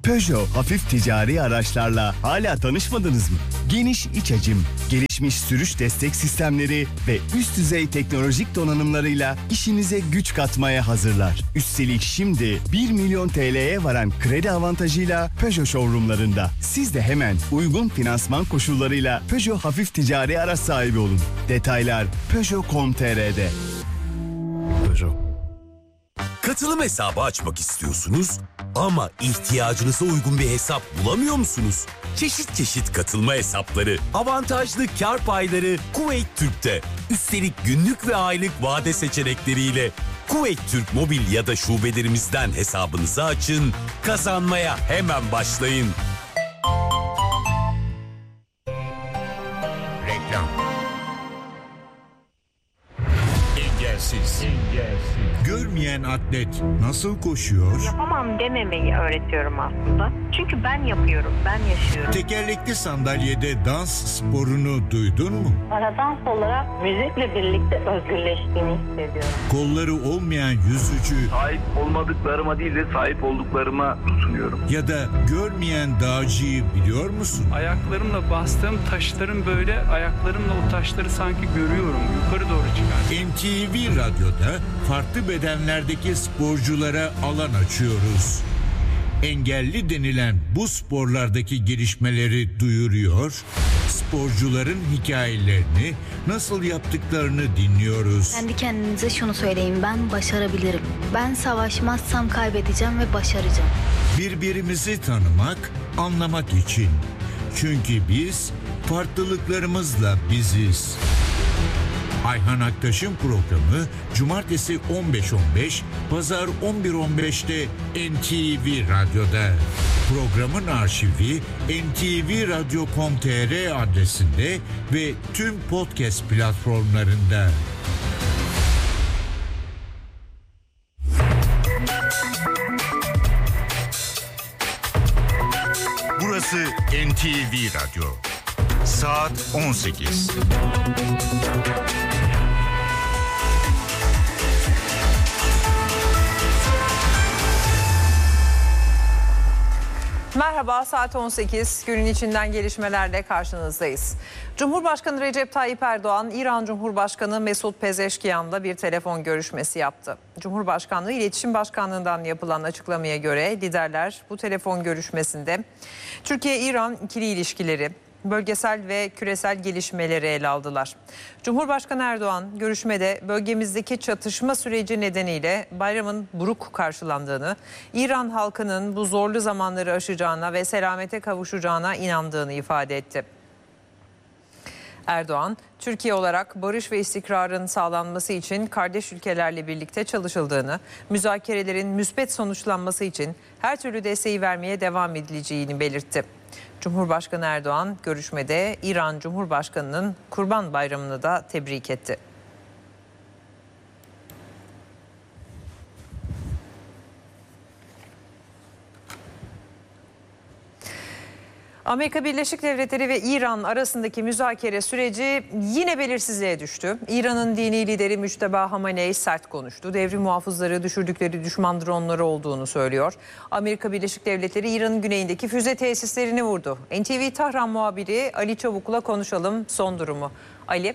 Peugeot hafif ticari araçlarla hala tanışmadınız mı? Geniş iç hacim, gelişmiş sürüş destek sistemleri ve üst düzey teknolojik donanımlarıyla işinize güç katmaya hazırlar. Üstelik şimdi 1 milyon TL'ye varan kredi avantajıyla Peugeot showroomlarında. Siz de hemen uygun finansman koşullarıyla Peugeot hafif ticari araç sahibi olun. Detaylar Peugeot.com.tr'de. Peugeot. Katılım hesabı açmak istiyorsunuz ama ihtiyacınıza uygun bir hesap bulamıyor musunuz? Çeşit çeşit katılma hesapları, avantajlı kar payları Kuveyt Türk'te. Üstelik günlük ve aylık vade seçenekleriyle Kuveyt Türk mobil ya da şubelerimizden hesabınızı açın, kazanmaya hemen başlayın. Reklam. Engelsiz. Görmeyen atlet nasıl koşuyor? Yapamam dememeyi öğretiyorum aslında. Çünkü ben yapıyorum, ben yaşıyorum. Tekerlekli sandalyede dans sporunu duydun mu? Paradans olarak müzikle birlikte özgürleştiğimi hissediyorum. Kolları olmayan yüzücü sahip olmadıklarıma değil de sahip olduklarıma tutunuyorum. ya da görmeyen dağcıyı biliyor musun? Ayaklarımla bastığım taşların böyle ayaklarımla o taşları sanki görüyorum. Yukarı doğru çıkar. NTV Radyo'da farklı bedenlerdeki sporculara alan açıyoruz. Engelli denilen bu sporlardaki gelişmeleri duyuruyor, sporcuların hikayelerini, nasıl yaptıklarını dinliyoruz. Kendi kendinize şunu söyleyin: ben başarabilirim. Ben savaşmazsam kaybedeceğim ve başaracağım. Birbirimizi tanımak, anlamak için. Çünkü biz farklılıklarımızla biziz. Ayhan Aktaş'ın programı Cumartesi 15.15, Pazar 11.15'te NTV Radyo'da. Programın arşivi ntvradyo.com.tr adresinde ve tüm podcast platformlarında. Burası NTV Radyo. Saat 18. Merhaba, saat 18. Günün içinden gelişmelerle karşınızdayız. Cumhurbaşkanı Recep Tayyip Erdoğan, İran Cumhurbaşkanı Mesut Pezeşkiyan'la bir telefon görüşmesi yaptı. Cumhurbaşkanlığı İletişim Başkanlığı'ndan yapılan açıklamaya göre liderler bu telefon görüşmesinde Türkiye-İran ikili ilişkileri, bölgesel ve küresel gelişmeleri ele aldılar. Cumhurbaşkanı Erdoğan görüşmede bölgemizdeki çatışma süreci nedeniyle bayramın buruk karşılandığını, İran halkının bu zorlu zamanları aşacağına ve selamete kavuşacağına inandığını ifade etti. Erdoğan, Türkiye olarak barış ve istikrarın sağlanması için kardeş ülkelerle birlikte çalışıldığını, müzakerelerin müspet sonuçlanması için her türlü desteği vermeye devam edileceğini belirtti. Cumhurbaşkanı Erdoğan görüşmede İran Cumhurbaşkanı'nın Kurban Bayramı'nı da tebrik etti. Amerika Birleşik Devletleri ve İran arasındaki müzakere süreci yine belirsizliğe düştü. İran'ın dini lideri Müçteba Hamenei sert konuştu. Devrim muhafızları düşürdükleri düşman dronları olduğunu söylüyor. Amerika Birleşik Devletleri İran'ın güneyindeki füze tesislerini vurdu. NTV Tahran muhabiri Ali Çavuk'la konuşalım son durumu. Ali.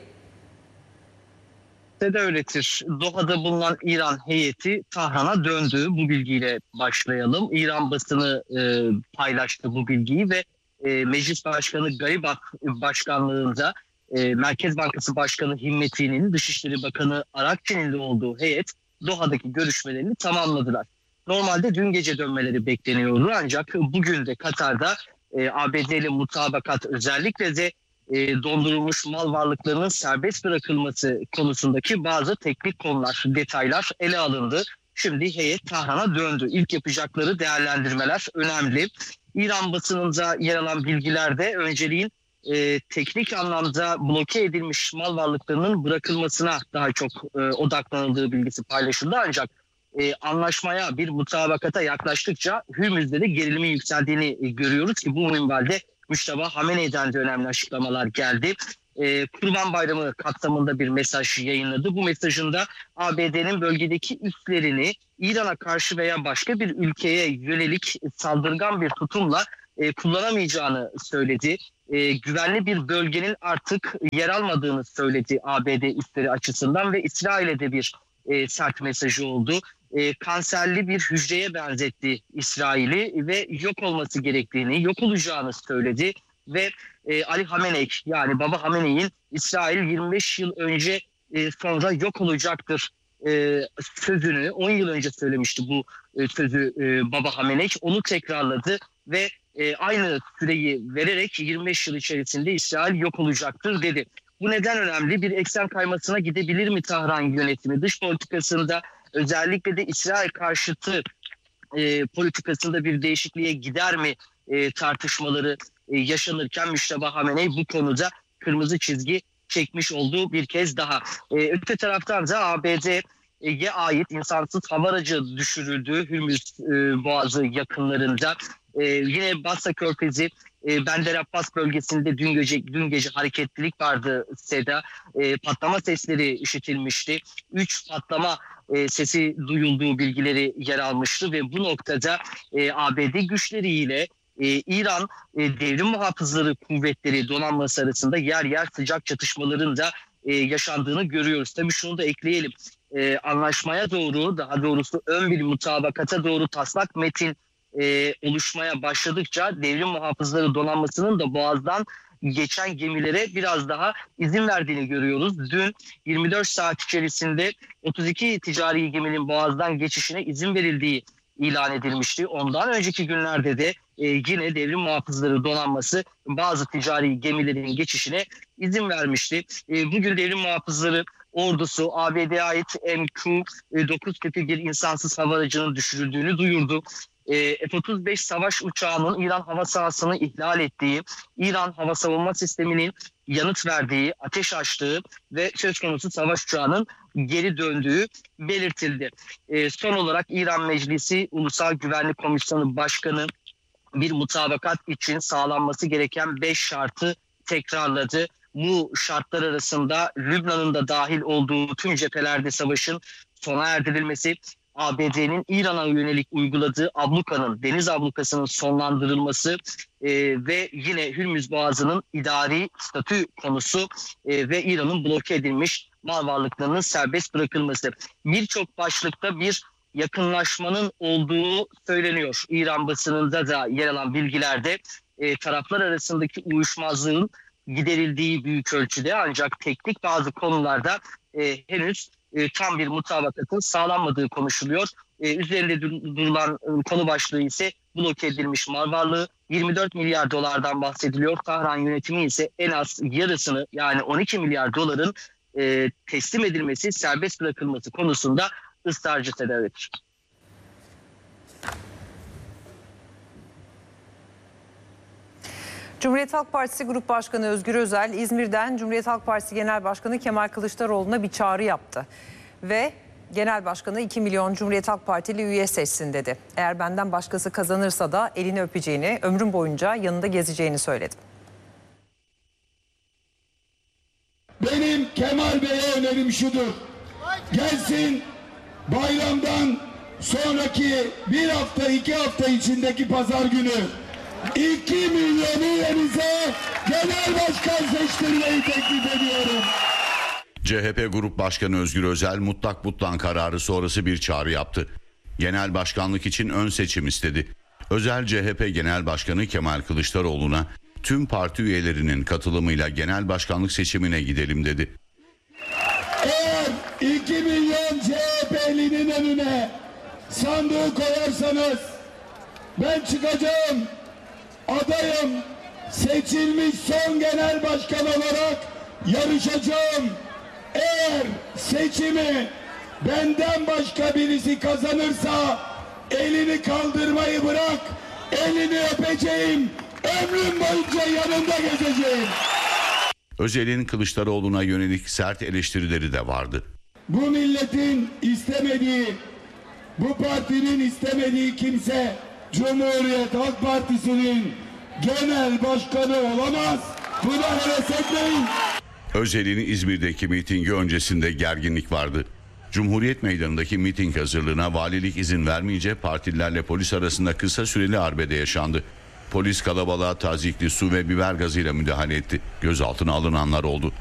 De öyledir. Doha'da bulunan İran heyeti Tahran'a döndü. Bu bilgiyle başlayalım. İran basını paylaştı bu bilgiyi ve Meclis Başkanı Garibaf Başkanlığı'nda Merkez Bankası Başkanı Himmeti'nin, Dışişleri Bakanı Arakçı'nın olduğu heyet Doha'daki görüşmelerini tamamladılar. Normalde dün gece dönmeleri bekleniyordu ancak bugün de Katar'da ABD ile mutabakat, özellikle de dondurulmuş mal varlıklarının serbest bırakılması konusundaki bazı teknik konular, detaylar ele alındı. Şimdi heyet Tahran'a döndü. İlk yapacakları değerlendirmeler önemli. İran basınında yer alan bilgilerde önceliğin teknik anlamda bloke edilmiş mal varlıklarının bırakılmasına daha çok odaklanıldığı bilgisi paylaşıldı. Ancak anlaşmaya, bir mutabakata yaklaştıkça Hürmüz'de de gerilimin yükseldiğini görüyoruz ki bu minvalde Müçteba Hamenei'den de önemli açıklamalar geldi. Kurban Bayramı kapsamında bir mesaj yayınladı. Bu mesajında ABD'nin bölgedeki üslerini İran'a karşı veya başka bir ülkeye yönelik saldırgan bir tutumla kullanamayacağını söyledi. Güvenli bir bölgenin artık yer almadığını söyledi ABD üsleri açısından ve İsrail'e de bir sert mesajı oldu. Kanserli bir hücreye benzetti İsrail'i ve yok olması gerektiğini, yok olacağını söyledi. Ve Ali Hamenei, yani Baba Hamenei'nin İsrail 25 yıl önce sonra yok olacaktır sözünü 10 yıl önce söylemişti bu sözü Baba Hamenei. Onu tekrarladı ve aynı süreyi vererek 25 yıl içerisinde İsrail yok olacaktır dedi. Bu neden önemli? Bir eksen kaymasına gidebilir mi Tahran yönetimi? Dış politikasında özellikle de İsrail karşıtı politikasında bir değişikliğe gider mi tartışmaları yaşanırken Müşteba Hamenei bu konuda kırmızı çizgi çekmiş olduğu bir kez daha. Öte taraftan da ABD'ye ait insansız hava aracı düşürüldü Hürmüz Boğazı yakınlarında. Yine Basra Körfezi Bender Abbas bölgesinde dün gece hareketlilik vardı Seda. Patlama sesleri işitilmişti. 3 patlama sesi duyulduğu bilgileri yer almıştı ve bu noktada ABD güçleriyle İran Devrim Muhafızları Kuvvetleri donanması arasında yer yer sıcak çatışmaların da yaşandığını görüyoruz. Tabii şunu da ekleyelim. Anlaşmaya doğru, daha doğrusu ön bir mutabakata doğru taslak metin oluşmaya başladıkça Devrim Muhafızları donanmasının da Boğaz'dan geçen gemilere biraz daha izin verdiğini görüyoruz. Dün 24 saat içerisinde 32 ticari geminin Boğaz'dan geçişine izin verildiği ilan edilmişti. Ondan önceki günlerde de yine Devrim Muhafızları donanması bazı ticari gemilerin geçişine izin vermişti. Bugün Devrim Muhafızları ordusu ABD'ye ait MQ-9 tipi bir insansız hava aracının düşürüldüğünü duyurdu. F-35 savaş uçağının İran hava sahasını ihlal ettiği, İran hava savunma sisteminin yanıt verdiği, ateş açtığı ve söz konusu savaş uçağının geri döndüğü belirtildi. Son olarak İran Meclisi Ulusal Güvenlik Komisyonu Başkanı bir mutabakat için sağlanması gereken 5 şartı tekrarladı. Bu şartlar arasında Lübnan'ın da dahil olduğu tüm cephelerde savaşın sona erdirilmesi, ABD'nin İran'a yönelik uyguladığı ablukanın, deniz ablukasının sonlandırılması ve yine Hürmüz Boğazı'nın idari statü konusu ve İran'ın bloke edilmiş mal varlıklarının serbest bırakılması. Birçok başlıkta bir yakınlaşmanın olduğu söyleniyor. İran basınında da yer alan bilgilerde taraflar arasındaki uyuşmazlığın giderildiği büyük ölçüde, ancak teknik bazı konularda henüz tam bir mutabakatın sağlanmadığı konuşuluyor. Üzerinde durulan konu başlığı ise bloke edilmiş mal varlığı. 24 milyar dolardan bahsediliyor. Tahran yönetimi ise en az yarısını, yani 12 milyar doların teslim edilmesi, serbest bırakılması konusunda ısrarcı tedavidir. Cumhuriyet Halk Partisi Grup Başkanı Özgür Özel, İzmir'den Cumhuriyet Halk Partisi Genel Başkanı Kemal Kılıçdaroğlu'na bir çağrı yaptı. Ve Genel Başkanı 2 milyon Cumhuriyet Halk Partili üye seçsin dedi. Eğer benden başkası kazanırsa da elini öpeceğini, ömrüm boyunca yanında gezeceğini söyledi. Benim Kemal Bey'e önerim şudur. Gelsin, bayramdan sonraki bir hafta 2 hafta içindeki pazar günü 2 milyon üyenize genel başkan seçtirmeyi teklif ediyorum. CHP Grup Başkanı Özgür Özel mutlak butlan kararı sonrası bir çağrı yaptı. Genel başkanlık için ön seçim istedi. Özel CHP Genel Başkanı Kemal Kılıçdaroğlu'na tüm parti üyelerinin katılımıyla genel başkanlık seçimine gidelim dedi. Eğer 2 milyon CHP'linin önüne sandığı koyarsanız ben çıkacağım, adayım, seçilmiş son genel başkan olarak yarışacağım. Eğer seçimi benden başka birisi kazanırsa elini kaldırmayı bırak, elini öpeceğim, ömrüm boyunca yanında gezeceğim. Özel'in Kılıçdaroğlu'na yönelik sert eleştirileri de vardı. Bu milletin istemediği, bu partinin istemediği kimse Cumhuriyet Halk Partisi'nin genel başkanı olamaz. Buna heves etmeyin. Özel'in İzmir'deki mitingi öncesinde gerginlik vardı. Cumhuriyet Meydanı'ndaki miting hazırlığına valilik izin vermeyince partililerle polis arasında kısa süreli arbede yaşandı. Polis kalabalığa tazikli su ve biber gazıyla müdahale etti. Gözaltına alınanlar oldu.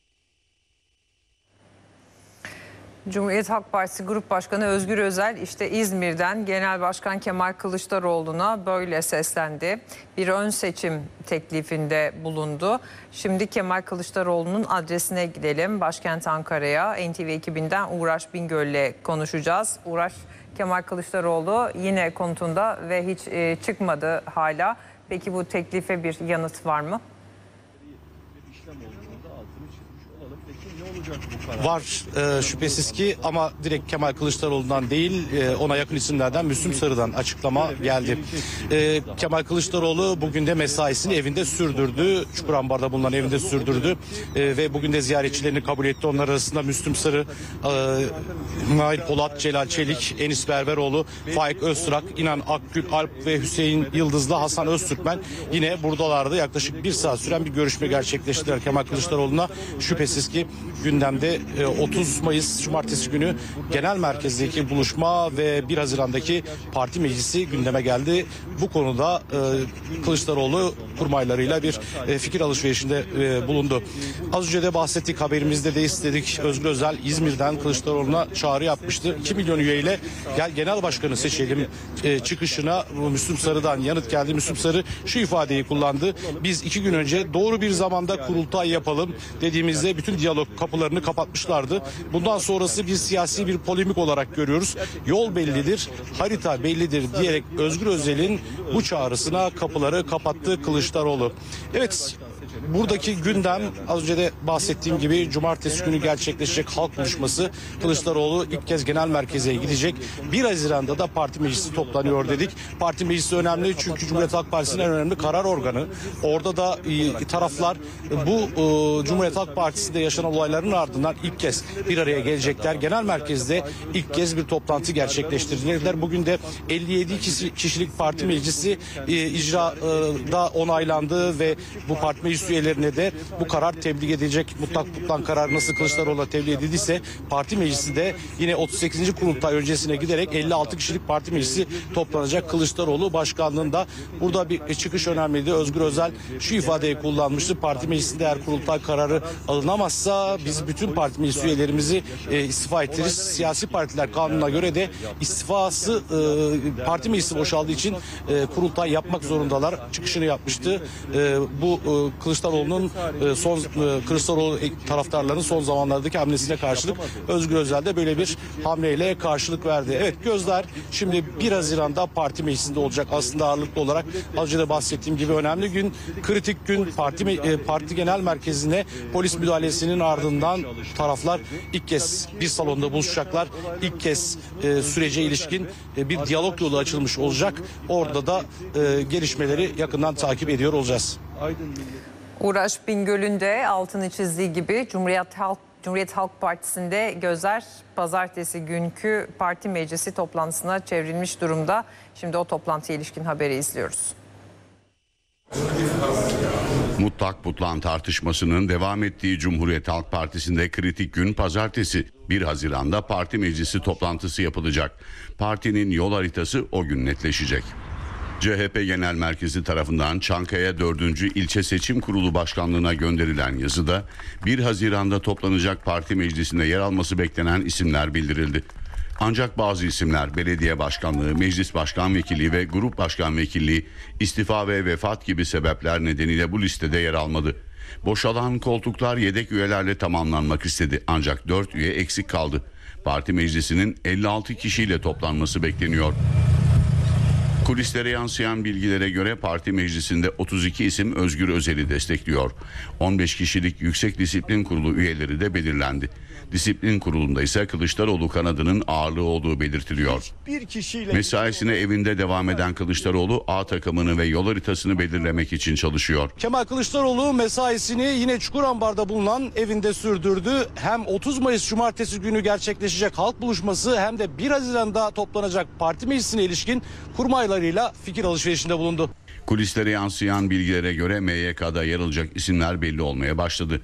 Cumhuriyet Halk Partisi Grup Başkanı Özgür Özel işte İzmir'den Genel Başkan Kemal Kılıçdaroğlu'na böyle seslendi. Bir ön seçim teklifinde bulundu. Şimdi Kemal Kılıçdaroğlu'nun adresine gidelim. Başkent Ankara'ya NTV ekibinden Uğraş Bingöl'le konuşacağız. Uğraş, Kemal Kılıçdaroğlu yine konutunda ve hiç çıkmadı hala. Peki bu teklife bir yanıt var mı? Var şüphesiz ki, ama direkt Kemal Kılıçdaroğlu'ndan değil, ona yakın isimlerden Müslüm Sarı'dan açıklama geldi. Kemal Kılıçdaroğlu bugün de mesaisini evinde sürdürdü. Çukurambar'da bulunan evinde sürdürdü ve bugün de ziyaretçilerini kabul etti. Onlar arasında Müslüm Sarı, Nail Polat, Celal Çelik, Enis Berberoğlu, Faik Öztürk, İnan Akgül Alp ve Hüseyin Yıldızlı, Hasan Öztürkmen yine buradalardı. Yaklaşık bir saat süren bir görüşme gerçekleştirdiler Kemal Kılıçdaroğlu'na. Şüphesiz ki gündemde 30 Mayıs Cumartesi günü genel merkezdeki buluşma ve 1 Haziran'daki parti meclisi gündeme geldi. Bu konuda Kılıçdaroğlu kurmaylarıyla bir fikir alışverişinde bulundu. Az önce de bahsettik, haberimizde de istedik. Özgür Özel İzmir'den Kılıçdaroğlu'na çağrı yapmıştı. 2 milyon üyeyle gel genel başkanı seçelim çıkışına Müslüm Sarı'dan yanıt geldi. Müslüm Sarı şu ifadeyi kullandı: biz 2 gün önce doğru bir zamanda kurultay yapalım dediğimizde bütün diyalog kapılarını kapatmışlardı. Bundan sonrası bir siyasi bir polemik olarak görüyoruz. Yol bellidir, harita bellidir diyerek Özgür Özel'in bu çağrısına kapıları kapattı Kılıçdaroğlu. Evet, buradaki gündem az önce de bahsettiğim gibi cumartesi günü gerçekleşecek halk buluşması. Kılıçdaroğlu ilk kez genel merkeze gidecek. 1 Haziran'da da parti meclisi toplanıyor dedik. Parti meclisi önemli çünkü Cumhuriyet Halk Partisi'nin en önemli karar organı. Orada da taraflar bu Cumhuriyet Halk Partisi'nde yaşanan olayların ardından ilk kez bir araya gelecekler. Genel merkezde ilk kez bir toplantı gerçekleştirdiler. Bugün de 57 kişilik parti meclisi icrada onaylandı ve bu parti meclis üyelerine de bu karar tebliğ edilecek. Mutlak karar nasıl Kılıçdaroğlu'na tebliğ edildiyse parti meclisi de yine 38. kurultay öncesine giderek 56 kişilik parti meclisi toplanacak Kılıçdaroğlu başkanlığında. Burada bir çıkış önemliydi. Özgür Özel şu ifadeyi kullanmıştı: parti meclisinde eğer kurultay kararı alınamazsa biz bütün parti meclis üyelerimizi istifa ettiririz. Siyasi partiler kanununa göre de istifası parti meclisi boşaldığı için kurultay yapmak zorundalar çıkışını yapmıştı. Bu Kılıçdaroğlu'nun Kılıçdaroğlu taraftarlarının son zamanlardaki hamlesine karşılık Özgür Özel de böyle bir hamleyle karşılık verdi. Evet, gözler şimdi 1 Haziran'da parti meclisinde olacak. Aslında ağırlıklı olarak az önce de bahsettiğim gibi önemli gün, kritik gün. Parti genel merkezine polis müdahalesinin ardından taraflar ilk kez bir salonda buluşacaklar. İlk kez sürece ilişkin bir diyalog yolu açılmış olacak. Orada da gelişmeleri yakından takip ediyor olacağız. Uğraş Bingöl'ün de altını çizdiği gibi Cumhuriyet Halk Partisi'nde gözler pazartesi günkü parti meclisi toplantısına çevrilmiş durumda. Şimdi o toplantıya ilişkin haberi izliyoruz. Mutlak butlan tartışmasının devam ettiği Cumhuriyet Halk Partisi'nde kritik gün pazartesi 1 Haziran'da parti meclisi toplantısı yapılacak. Partinin yol haritası o gün netleşecek. CHP Genel Merkezi tarafından Çankaya 4. İlçe Seçim Kurulu Başkanlığı'na gönderilen yazıda 1 Haziran'da toplanacak parti meclisinde yer alması beklenen isimler bildirildi. Ancak bazı isimler belediye başkanlığı, meclis başkan vekilliği ve grup başkan vekilliği, istifa ve vefat gibi sebepler nedeniyle bu listede yer almadı. Boşalan koltuklar yedek üyelerle tamamlanmak istedi ancak 4 üye eksik kaldı. Parti meclisinin 56 kişiyle toplanması bekleniyor. Kulislere yansıyan bilgilere göre parti meclisinde 32 isim Özgür Özel'i destekliyor. 15 kişilik Yüksek Disiplin Kurulu üyeleri de belirlendi. Disiplin Kurulu'nda ise Kılıçdaroğlu kanadının ağırlığı olduğu belirtiliyor. Mesaisine evinde devam eden Kılıçdaroğlu A takımını ve yol haritasını belirlemek için çalışıyor. Kemal Kılıçdaroğlu mesaisini yine Çukurambar'da bulunan evinde sürdürdü. Hem 30 Mayıs Cumartesi günü gerçekleşecek halk buluşması hem de 1 Haziran'da toplanacak parti meclisine ilişkin kurmaylarıyla fikir alışverişinde bulundu. Kulislere yansıyan bilgilere göre MYK'da yer alacak isimler belli olmaya başladı.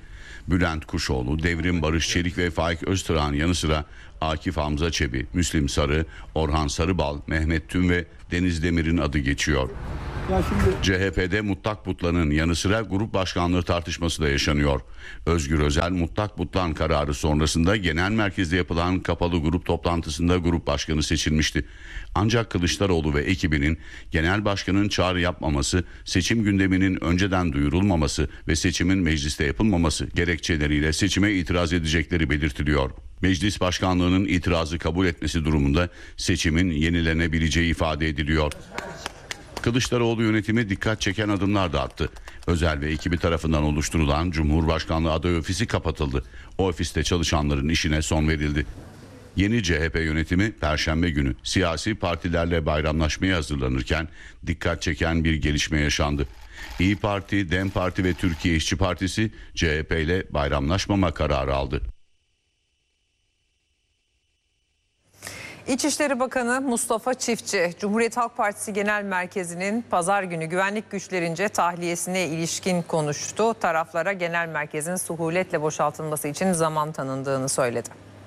Bülent Kuşoğlu, Devrim Barış Çelik ve Faik Öztürk'ün yanı sıra Akif Hamza Çebi, Müslim Sarı, Orhan Sarıbal, Mehmet Tüm ve Deniz Demir'in adı geçiyor. CHP'de Mutlak Butlan'ın yanı sıra grup başkanlığı tartışması da yaşanıyor. Özgür Özel, Mutlak Butlan kararı sonrasında genel merkezde yapılan kapalı grup toplantısında grup başkanı seçilmişti. Ancak Kılıçdaroğlu ve ekibinin genel başkanın çağrı yapmaması, seçim gündeminin önceden duyurulmaması ve seçimin mecliste yapılmaması gerekçeleriyle seçime itiraz edecekleri belirtiliyor. Meclis başkanlığının itirazı kabul etmesi durumunda seçimin yenilenebileceği ifade ediliyor. Kılıçdaroğlu yönetimi dikkat çeken adımlar da attı. Özel ve ekibi tarafından oluşturulan Cumhurbaşkanlığı aday ofisi kapatıldı. O ofiste çalışanların işine son verildi. Yeni CHP yönetimi Perşembe günü siyasi partilerle bayramlaşmaya hazırlanırken dikkat çeken bir gelişme yaşandı. İYİ Parti, DEM Parti ve Türkiye İşçi Partisi CHP ile bayramlaşmama kararı aldı. İçişleri Bakanı Mustafa Çiftçi, Cumhuriyet Halk Partisi Genel Merkezi'nin pazar günü güvenlik güçlerince tahliyesine ilişkin konuştu. Taraflara genel merkezin suhuletle boşaltılması için zaman tanındığını söyledi.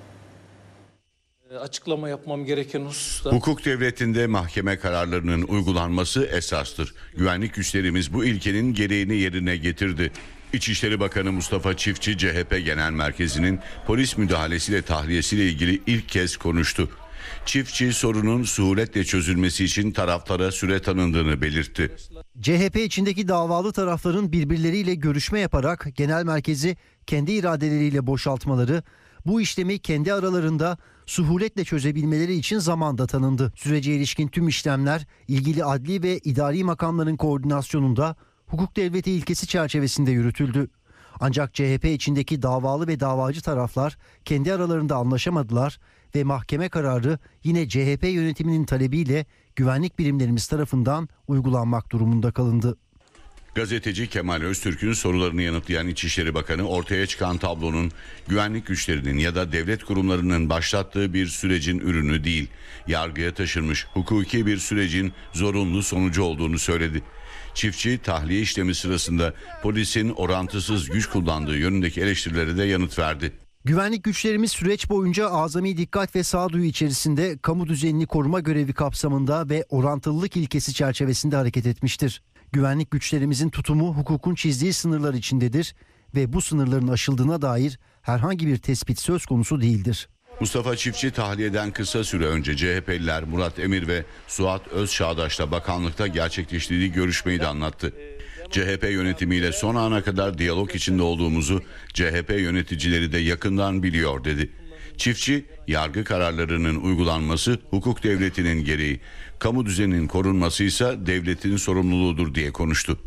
Açıklama yapmam gereken hususta... Hukuk devletinde mahkeme kararlarının uygulanması esastır. Güvenlik güçlerimiz bu ilkenin gereğini yerine getirdi. İçişleri Bakanı Mustafa Çiftçi, CHP Genel Merkezi'nin polis müdahalesiyle tahliyesiyle ilgili ilk kez konuştu. Çiftçi sorunun suhuletle çözülmesi için taraflara süre tanındığını belirtti. CHP içindeki davalı tarafların birbirleriyle görüşme yaparak genel merkezi kendi iradeleriyle boşaltmaları, bu işlemi kendi aralarında suhuletle çözebilmeleri için zamanda tanındı. Sürece ilişkin tüm işlemler ilgili adli ve idari makamların koordinasyonunda hukuk devleti ilkesi çerçevesinde yürütüldü. Ancak CHP içindeki davalı ve davacı taraflar kendi aralarında anlaşamadılar ve mahkeme kararı yine CHP yönetiminin talebiyle güvenlik birimlerimiz tarafından uygulanmak durumunda kalındı. Gazeteci Kemal Öztürk'ün sorularını yanıtlayan İçişleri Bakanı ortaya çıkan tablonun güvenlik güçlerinin ya da devlet kurumlarının başlattığı bir sürecin ürünü değil, yargıya taşınmış hukuki bir sürecin zorunlu sonucu olduğunu söyledi. Çiftçi tahliye işlemi sırasında polisin orantısız güç kullandığı yönündeki eleştirilere de yanıt verdi. Güvenlik güçlerimiz süreç boyunca azami dikkat ve sağduyu içerisinde kamu düzenini koruma görevi kapsamında ve orantılılık ilkesi çerçevesinde hareket etmiştir. Güvenlik güçlerimizin tutumu hukukun çizdiği sınırlar içindedir ve bu sınırların aşıldığına dair herhangi bir tespit söz konusu değildir. Mustafa Çiftçi tahliyeden kısa süre önce CHP'liler Murat Emir ve Suat Özçağdaş'la bakanlıkta gerçekleştirdiği görüşmeyi de anlattı. CHP yönetimiyle son ana kadar diyalog içinde olduğumuzu CHP yöneticileri de yakından biliyor dedi. Çiftçi, yargı kararlarının uygulanması hukuk devletinin gereği, kamu düzeninin korunması ise devletin sorumluluğudur diye konuştu.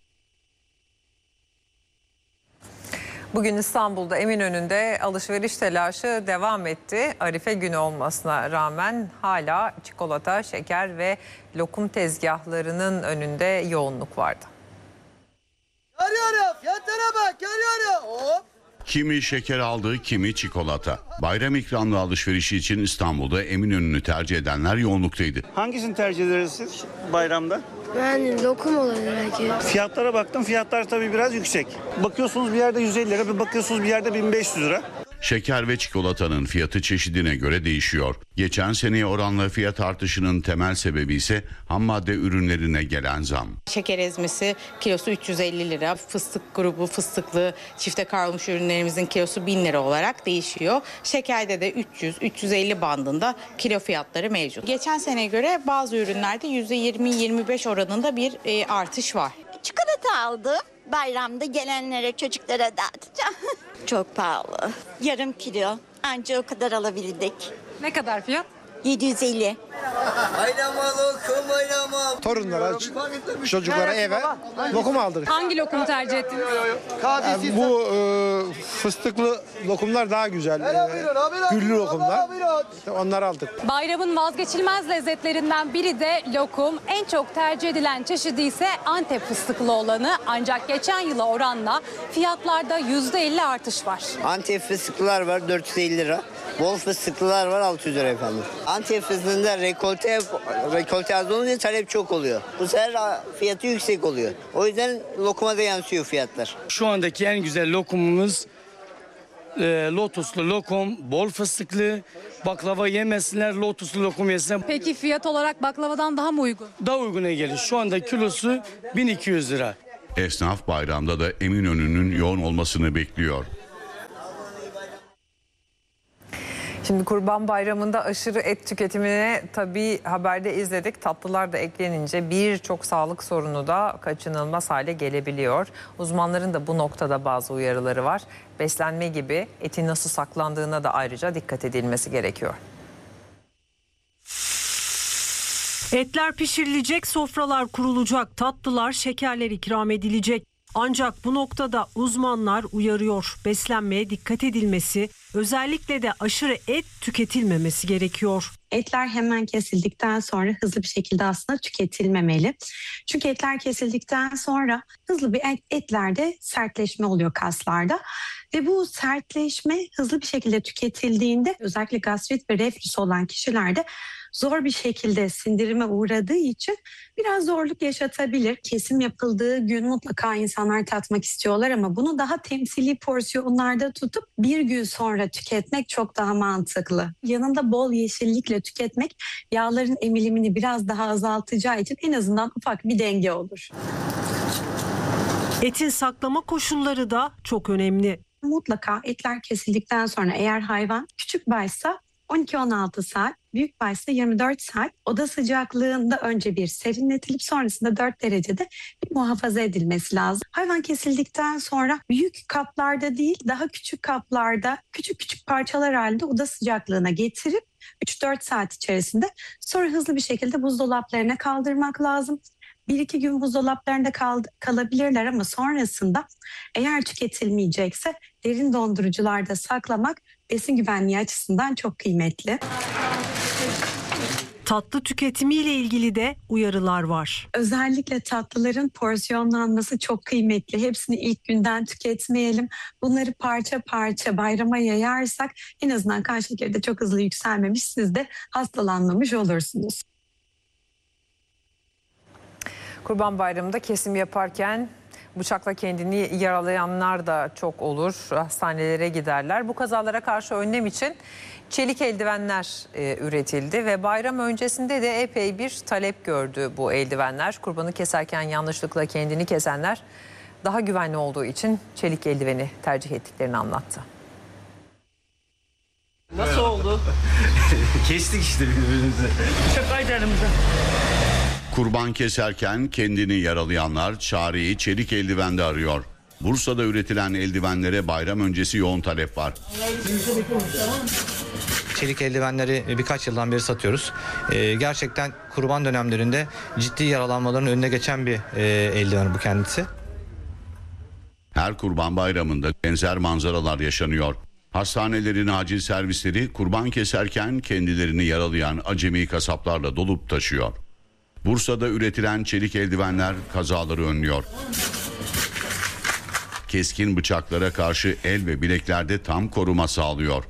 Bugün İstanbul'da Eminönü'nde alışveriş telaşı devam etti. Arife günü olmasına rağmen hala çikolata, şeker ve lokum tezgahlarının önünde yoğunluk vardı. Görüyorum, fiyatlara bak, görüyorum. Hop. Kimi şeker aldı, kimi çikolata. Bayram ikramlı alışverişi için İstanbul'da Eminönü'nü tercih edenler yoğunluktaydı. Hangisini tercih edersiniz bayramda? Ben lokum olabilir belki. Fiyatlara baktım. Fiyatlar tabii biraz yüksek. Bakıyorsunuz bir yerde 150 lira, bir bakıyorsunuz bir yerde 1500 lira. Şeker ve çikolatanın fiyatı çeşidine göre değişiyor. Geçen seneye oranla fiyat artışının temel sebebi ise ham madde ürünlerine gelen zam. Şeker ezmesi kilosu 350 lira, fıstık grubu fıstıklı çifte kavrulmuş ürünlerimizin kilosu 1000 lira olarak değişiyor. Şekerde de 300-350 bandında kilo fiyatları mevcut. Geçen seneye göre bazı ürünlerde %20-25 oranında bir artış var. Çikolata aldım. Bayramda gelenlere, çocuklara dağıtacağım. Çok pahalı. Yarım kilo. Anca o kadar alabildik. Ne kadar fiyat? 750. Oynama lokum, oynama. Torunlara, çocuklara eve lokum aldık. Hangi lokumu tercih ettiniz? Bu fıstıklı lokumlar daha güzel. Güllü lokumlar. Onları aldık. Bayramın vazgeçilmez lezzetlerinden biri de lokum. En çok tercih edilen çeşidi ise Antep fıstıklı olanı. Ancak geçen yıla oranla fiyatlarda %50 artış var. Antep fıstıklılar var 450 lira. Bol fıstıklılar var 600 lira efendim. Antep fıstığında rekolte az olunca talep çok oluyor. Bu sefer fiyatı yüksek oluyor. O yüzden lokuma da yansıyor fiyatlar. Şu andaki en güzel lokumumuz lotuslu lokum, bol fıstıklı, baklava yemesinler, lotuslu lokum yesinler. Peki fiyat olarak baklavadan daha mı uygun? Daha uyguna gelir. Şu anda kilosu 1200 lira. Esnaf bayramda da Eminönü'nün yoğun olmasını bekliyor. Şimdi Kurban Bayramı'nda aşırı et tüketimine tabii haberde izledik. Tatlılar da eklenince birçok sağlık sorunu da kaçınılmaz hale gelebiliyor. Uzmanların da bu noktada bazı uyarıları var. Beslenme gibi etin nasıl saklandığına da ayrıca dikkat edilmesi gerekiyor. Etler pişirilecek, sofralar kurulacak, tatlılar, şekerler ikram edilecek. Ancak bu noktada uzmanlar uyarıyor. Beslenmeye dikkat edilmesi, özellikle de aşırı et tüketilmemesi gerekiyor. Etler hemen kesildikten sonra hızlı bir şekilde aslında tüketilmemeli. Çünkü etler kesildikten sonra hızlı bir etlerde sertleşme oluyor kaslarda. Ve bu sertleşme hızlı bir şekilde tüketildiğinde özellikle gastrit ve reflüs olan kişilerde zor bir şekilde sindirime uğradığı için biraz zorluk yaşatabilir. Kesim yapıldığı gün mutlaka insanlar tatmak istiyorlar ama bunu daha temsili porsiyonlarda tutup bir gün sonra tüketmek çok daha mantıklı. Yanında bol yeşillikle tüketmek yağların emilimini biraz daha azaltacağı için en azından ufak bir denge olur. Etin saklama koşulları da çok önemli. Mutlaka etler kesildikten sonra eğer hayvan küçük baysa 12-16 saat, büyük baysa 24 saat oda sıcaklığında önce bir serinletilip sonrasında 4 derecede bir muhafaza edilmesi lazım. Hayvan kesildikten sonra büyük kaplarda değil daha küçük kaplarda küçük küçük parçalar halinde oda sıcaklığına getirip 3-4 saat içerisinde sonra hızlı bir şekilde buzdolaplarına kaldırmak lazım. 1-2 gün buzdolaplarında kalabilirler ama sonrasında eğer tüketilmeyecekse derin dondurucularda saklamak besin güvenliği açısından çok kıymetli. Tatlı tüketimiyle ilgili de uyarılar var. Özellikle tatlıların porsiyonlanması çok kıymetli. Hepsini ilk günden tüketmeyelim. Bunları parça parça bayrama yayarsak en azından kan şekeri de çok hızlı yükselmemiş, siz de hastalanmamış olursunuz. Kurban Bayramı'nda kesim yaparken bıçakla kendini yaralayanlar da çok olur. Hastanelere giderler. Bu kazalara karşı önlem için çelik eldivenler üretildi ve bayram öncesinde de epey bir talep gördü bu eldivenler. Kurbanı keserken yanlışlıkla kendini kesenler daha güvenli olduğu için çelik eldiveni tercih ettiklerini anlattı. Nasıl oldu? Kestik işte birbirimizi. Şakaydı elimizde. Kurban keserken kendini yaralayanlar çareyi çelik eldivende arıyor. Bursa'da üretilen eldivenlere bayram öncesi yoğun talep var. Çelik eldivenleri birkaç yıldan beri satıyoruz. Gerçekten kurban dönemlerinde ciddi yaralanmaların önüne geçen bir eldiven bu kendisi. Her kurban bayramında benzer manzaralar yaşanıyor. Hastanelerin acil servisleri kurban keserken kendilerini yaralayan acemi kasaplarla dolup taşıyor. Bursa'da üretilen çelik eldivenler kazaları önlüyor. Keskin bıçaklara karşı el ve bileklerde tam koruma sağlıyor.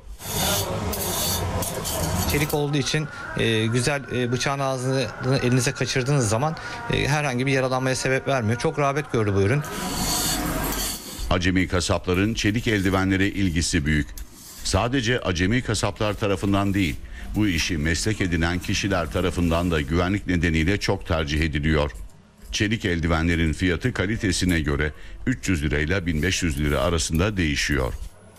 Çelik olduğu için güzel bıçağın ağzını elinize kaçırdığınız zaman herhangi bir yaralanmaya sebep vermiyor. Çok rağbet gördü bu ürün. Acemi kasapların çelik eldivenlere ilgisi büyük. Sadece acemi kasaplar tarafından değil, bu işi meslek edinen kişiler tarafından da güvenlik nedeniyle çok tercih ediliyor. Çelik eldivenlerin fiyatı kalitesine göre 300 lirayla 1500 lira arasında değişiyor.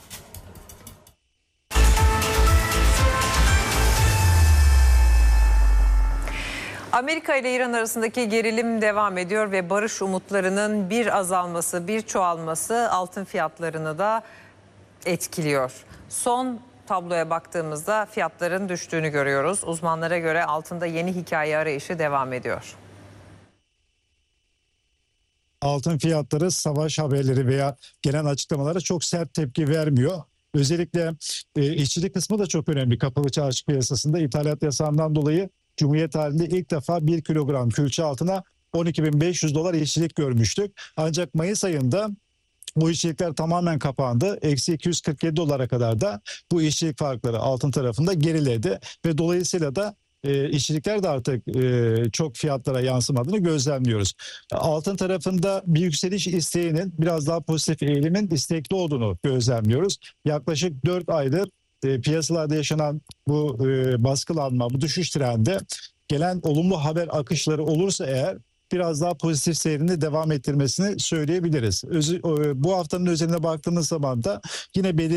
Amerika ile İran arasındaki gerilim devam ediyor ve barış umutlarının bir azalması, bir çoğalması altın fiyatlarını da etkiliyor. Son tabloya baktığımızda fiyatların düştüğünü görüyoruz. Uzmanlara göre altında yeni hikaye arayışı devam ediyor. Altın fiyatları savaş haberleri veya gelen açıklamalara çok sert tepki vermiyor. Özellikle işçilik kısmı da çok önemli. Kapalı çarşı piyasasında ithalat yasağından dolayı Cumhuriyet tarihinde ilk defa 1 kilogram külçe altına 12.500 dolar işçilik görmüştük. Ancak Mayıs ayında bu işçilikler tamamen kapandı. Eksi 247 dolara kadar da bu işçilik farkları altın tarafında geriledi. Ve dolayısıyla da işçilikler de artık çok fiyatlara yansımadığını gözlemliyoruz. Altın tarafında bir yükseliş isteğinin biraz daha pozitif eğilimin istekli olduğunu gözlemliyoruz. Yaklaşık 4 aydır piyasalarda yaşanan bu baskılanma, bu düşüş trendi gelen olumlu haber akışları olursa eğer biraz daha pozitif seyrini devam ettirmesini söyleyebiliriz. Bu haftanın özeline baktığımız zaman da yine belirli